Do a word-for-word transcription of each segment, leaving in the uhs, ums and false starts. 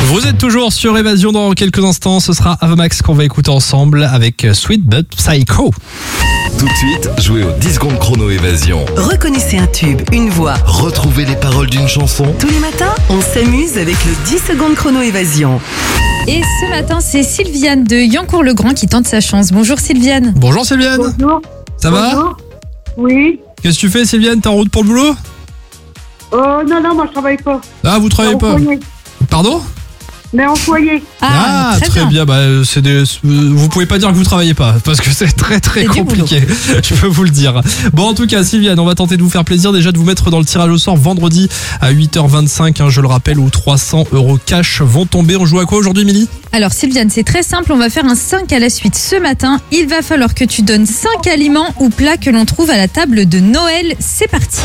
Vous êtes toujours sur Évasion dans quelques instants. Ce sera Avamax qu'on va écouter ensemble avec Sweet But Psycho. Tout de suite, jouez au dix secondes chrono Évasion. Reconnaissez un tube, une voix. Retrouvez les paroles d'une chanson. Tous les matins, on s'amuse avec le dix secondes chrono Évasion. Et ce matin, c'est Sylviane de Yancourt-le-Grand qui tente sa chance. Bonjour Sylviane. Bonjour Sylviane. Bonjour. Ça va? Bonjour. Oui. Qu'est-ce que tu fais Sylviane? T'es en route pour le boulot? Oh non, non, moi je travaille pas. Ah, vous travaillez En pas? foyer. Pardon? Mais en foyer. Ah, très, bien. Bah, c'est des... Vous pouvez pas dire que vous travaillez pas parce que c'est très très C'est du compliqué. Je peux vous le dire. Bon, en tout cas, Sylviane, on va tenter de vous faire plaisir déjà de vous mettre dans le tirage au sort vendredi à huit heures vingt-cinq. Hein, je le rappelle, où trois cents euros cash vont tomber. On joue à quoi aujourd'hui, Milly? Alors Sylviane, c'est très simple, on va faire un cinq à la suite. Ce matin, il va falloir que tu donnes cinq aliments ou plats que l'on trouve à la table de Noël. C'est parti.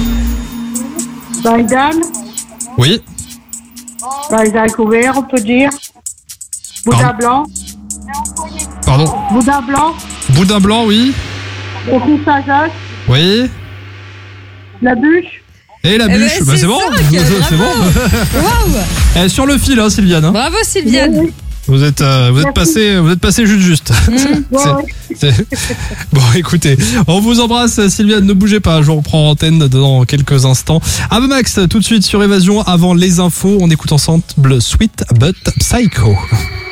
Baidan, Oui. Baidan couvert, on peut dire. Boudin blanc, Pardon. boudin blanc, Boudin blanc, oui. coquille Saint-Jacques, Oui. la bûche. Et la Eh ben, bûche, bah, c'est c'est bon. cinq, C'est bon. Waouh. Eh, sur le fil, hein, Sylviane. Hein. Bravo Sylviane. Oui, Vous êtes, euh, vous êtes Merci. passé, vous êtes passé juste juste. oui, C'est- oui. c'est- Bon, écoutez, on vous embrasse, Sylviane. Ne bougez pas, je reprends antenne dans quelques instants. Avamax, tout de suite sur Évasion. Avant les infos, on écoute ensemble Sweet But Psycho.